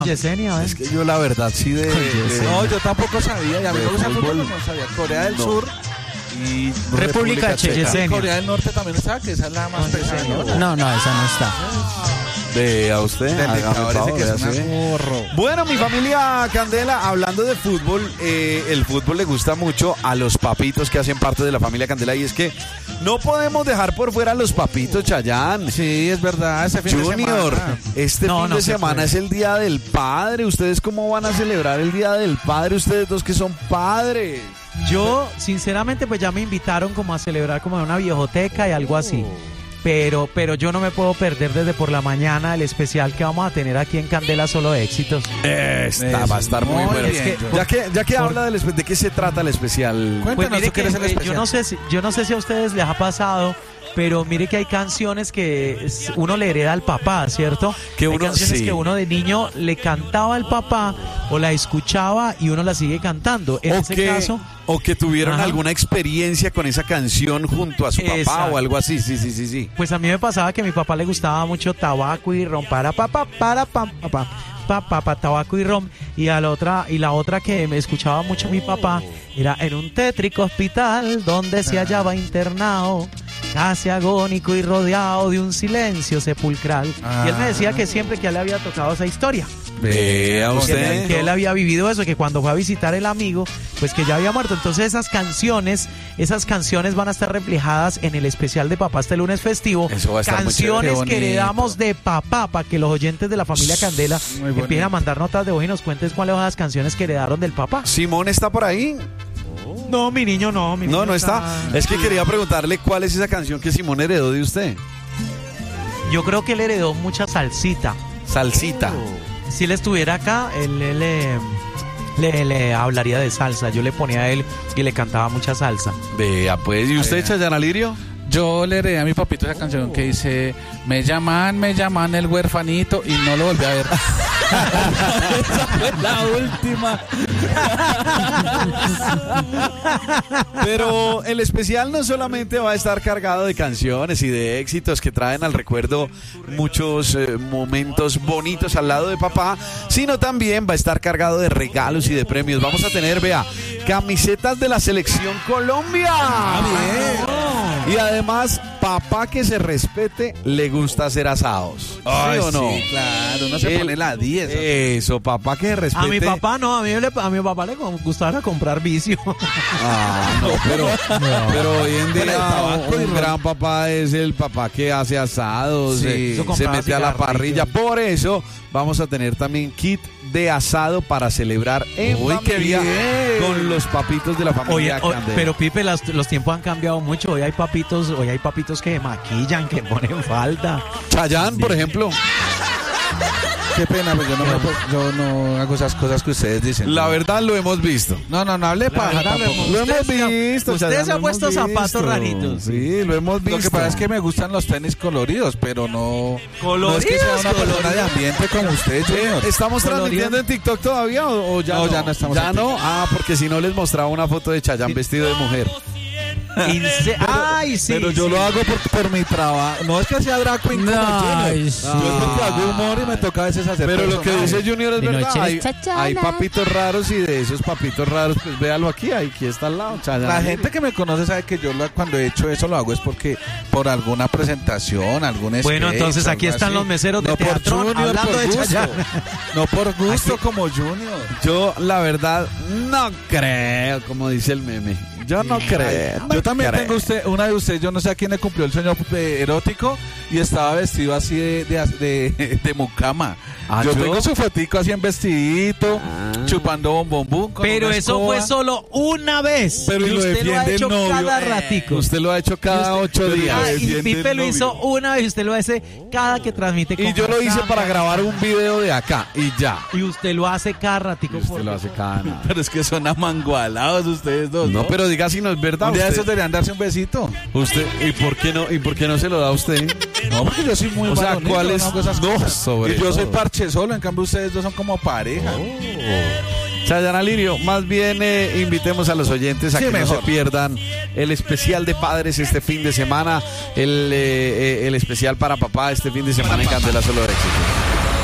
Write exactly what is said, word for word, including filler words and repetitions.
Yesenia, ¿ves? Es que yo la verdad sí de... de no, yo tampoco sabía, y a mí de me gusta el fútbol. fútbol, no sabía. Corea del No. Sur y República Checa. Yesenia. Corea del Norte también está, que esa es la más pesada. No, no, esa no está. De a usted, Del hágame dictador ese favor, que es así. un burro. Bueno, mi familia Candela, hablando de fútbol, eh, el fútbol le gusta mucho a los papitos que hacen parte de la familia Candela, y es que no podemos dejar por fuera a los papitos, Chayanne. Sí, es verdad, ese fin Junior, de semana. este No, fin no de se semana puede. es el Día del Padre. ¿Ustedes cómo van a celebrar el Día del Padre? Ustedes dos que son padres. Yo, sinceramente, pues ya me invitaron como a celebrar como en una viejoteca y algo así. Pero, pero yo no me puedo perder desde por la mañana el especial que vamos a tener aquí en Candela Solo Éxitos. Esta Eso, va a estar muy muy buena. bien, Es que, Junior. ya que, ya que Por- habla del espe- de qué se trata el especial. Cuéntanos, Pues mire tú que que, eres el eh, yo especial. no sé si, yo no sé si a ustedes les ha pasado, pero mire que hay canciones que es- uno le hereda al papá, ¿cierto? Que hay uno- canciones sí. que uno de niño le cantaba al papá o la escuchaba y uno la sigue cantando. En o, ese que, caso, o que tuvieron Ajá. alguna experiencia con esa canción junto a su papá Exacto. o algo así. Sí, sí, sí, sí. pues a mí me pasaba que a mi papá le gustaba mucho tabaco y ron para papá para pam papá pa, pa, pa, tabaco y ron, y a la otra y la otra que me escuchaba mucho mi papá era en un tétrico hospital donde se hallaba internado, casi agónico y rodeado de un silencio sepulcral. Y él me decía que siempre que a él le había tocado esa historia, Vea que él, usted. que él había vivido eso, que cuando fue a visitar el amigo, pues que ya había muerto. Entonces esas canciones, esas canciones van a estar reflejadas en el especial de papá este lunes festivo. Eso va a estar muy Canciones chévere. que Qué heredamos de papá, para que los oyentes de la familia Candela Muy bonito. empiecen a mandar notas de voz y nos cuentes cuáles son las canciones que heredaron del papá. Simón está por ahí. No, mi niño no, mi No, niño no está. Es que quería preguntarle cuál es esa canción que Simón heredó de usted. Yo creo que él heredó mucha salsita. Salsita. Si él estuviera acá, él, él, eh, le, le hablaría de salsa. Yo le ponía a él y le cantaba mucha salsa. Vea, pues. ¿Y usted, Vea. Chayanne Alirio? Yo le heredé a mi papito esa canción que dice: me llaman, me llaman el huerfanito, y no lo volví a ver. Esa fue la última. Pero el especial no solamente va a estar cargado de canciones y de éxitos que traen al recuerdo muchos eh, momentos bonitos al lado de papá, sino también va a estar cargado de regalos y de premios. Vamos a tener, vea, camisetas de la Selección Colombia. Y además, papá que se respete le gusta hacer asados. ¿Sí o no? Sí, claro, uno se El- pone la diez. Eso, papá que se respete. A mi papá no, a mí, le, a mi papá le gustaba comprar vicio. Ah, no, pero, pero hoy en Pero el día tabaco y un ron. gran papá es el papá que hace asados, Sí, se- eso se, compraba mete a la cigarrillos. parrilla. Por eso vamos a tener también kit de asado para celebrar en Uy, qué familia bien. con los papitos de la Oye, familia o- Candela. pero Pipe, las- los tiempos han cambiado mucho. Hoy hay papitos, hoy hay papitos que maquillan, que ponen falda. Chayanne, por ejemplo, Qué pena, pues yo no, me, yo no hago esas cosas que ustedes dicen. la verdad lo hemos visto. No, no, no hable La paja verdad, lo tampoco. hemos- Lo hemos Usted se ha- visto. usted Chayanne, se ha lo puesto hemos zapatos visto. raritos. Sí, lo hemos visto. Lo que pasa es que me gustan los tenis coloridos, pero no, no es que sea una Coloridos, persona de coloridos. ambiente como usted, Junior. ¿Estamos Colorido. transmitiendo en TikTok todavía o, o ya No, no? ya no estamos ¿Ya en no? Ah, porque si no les mostraba una foto de Chayanne vestido de mujer. Inse- Ay, sí. pero yo sí. lo hago por, por mi trabajo. No es que sea drag queen como Ay, Junior. sí. Yo es porque hago humor y me toca a veces hacer Pero lo que personajes. dice Junior es De verdad. noche Hay, eres chachana. hay papitos raros y de esos papitos raros, pues véalo aquí, aquí está al lado. Chayanne. La gente que me conoce sabe que yo lo- cuando he hecho eso lo hago es porque por alguna presentación, algún Bueno, sketch, entonces aquí algo están así. los meseros de No por Teatrón Junior, hablando por de gusto. Chayanne. No por gusto como Junior. Yo, la verdad, no creo, como dice el meme. Yo no creo. no Yo también creo. tengo usted, una de ustedes, yo no sé a quién le cumplió el sueño eh, erótico y estaba vestido así de, de, de, de mucama. ¿Ah, yo yo? tengo su fotico así en vestidito, Ah. chupando bombombum con Pero una eso escoba. fue solo una vez. Pero y y lo usted lo ha defiende el hecho novio. cada Eh, ratico. Usted lo ha hecho cada ocho pero días. Ah, y defiende Pipe el lo novio. hizo una vez y usted lo hace cada que transmite con Y yo lo hice Marcán. para grabar un video de acá y ya. Y usted lo hace cada ratico. Y usted por- lo hace cada nada. Pero es que son amangualados ustedes dos, ¿no? No, pero diga si no es verdad. Un día Usted, esos deberían darse un besito. usted, ¿y por qué no? ¿Y por qué no se lo da a usted? No, porque yo soy muy O sea, varonil, ¿cuál yo es? no hago esas No, cosas. sobre Y yo soy todo. parche solo, en cambio ustedes dos son como pareja. Chayanne Alirio, más bien eh, invitemos a los oyentes a Sí, que no mejor. se pierdan el especial de padres este fin de semana, el, eh, eh, el especial para papá este fin de semana en Candela Solo Éxito.